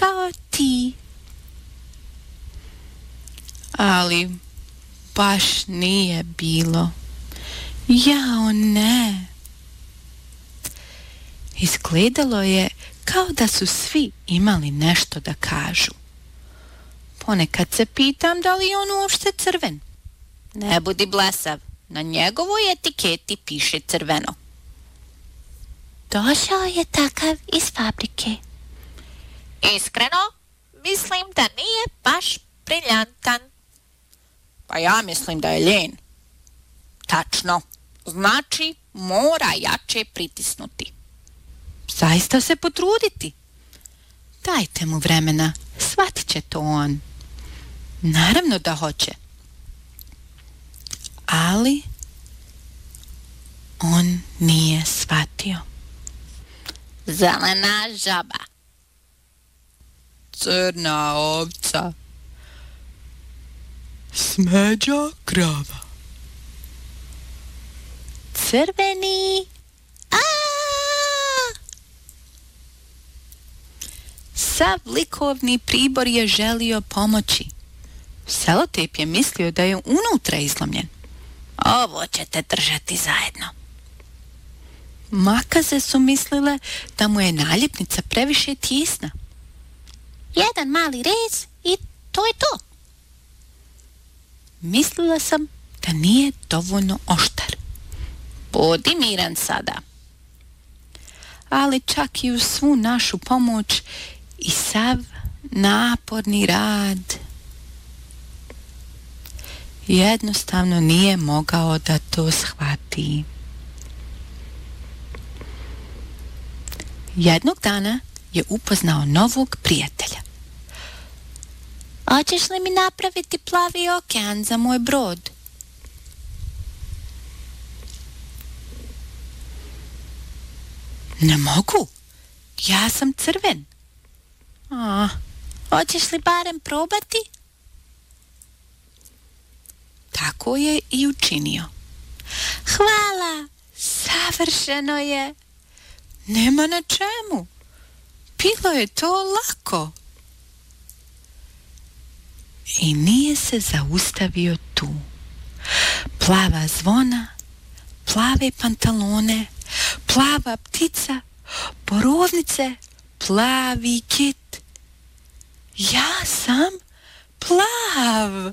kao ti. Ali baš nije bilo. Jao ne. Izgledalo je kao da su svi imali nešto da kažu. Ponekad se pitam da li je on uopšte crven. Ne budi blesav, na njegovoj etiketi piše crveno. Došao je takav iz fabrike. Iskreno, mislim da nije baš briljantan. Pa ja mislim da je ljen. Tačno, znači mora jače pritisnuti. Zaista se potruditi. Dajte mu vremena, shvatit će to on. Naravno da hoće. Ali on nije shvatio. Zelena žaba. Crna ovca. Smeđa krava. Crveni. Sav likovni pribor je želio pomoći. Selotejp je mislio da je unutra izlomljen. Ovo ćete držati zajedno. Makaze su mislile da mu je naljepnica previše tijesna. Jedan mali rez i to je to. Mislila sam da nije dovoljno oštar. Budi miran sada. Ali čak i uz svu našu pomoć i sav naporni rad, jednostavno nije mogao da to shvati. Jednog dana je upoznao novog prijatelja. Hoćeš li mi napraviti plavi okean za moj brod? Ne mogu. Ja sam crven. Hoćeš li barem probati? Tako je i učinio. Hvala, savršeno je. Nema na čemu. Bilo je to lako. I nije se zaustavio tu. Plava zvona, plave pantalone, plava ptica, borovnice, plavi kit. Ja sam plav.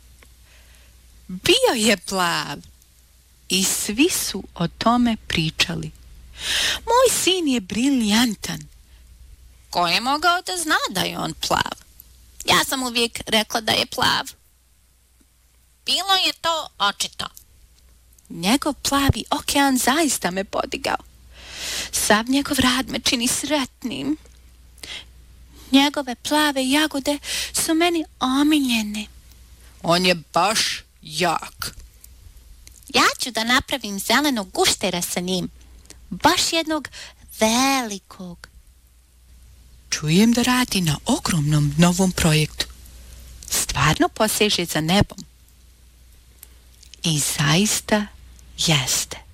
Bio je plav. I svi su o tome pričali. Moj sin je briljantan. Ko je mogao da zna da je on plav? Ja sam uvijek rekla da je plav. Bilo je to očito. Njegov plavi okean zaista me podigao. Sav njegov rad me čini sretnim. Njegove plave jagode su meni omiljene. On je baš jak. Ja ću da napravim zelenog guštera sa njim. Baš jednog velikog. Čujem da radi na ogromnom novom projektu. Stvarno poseže za nebom. I zaista jeste.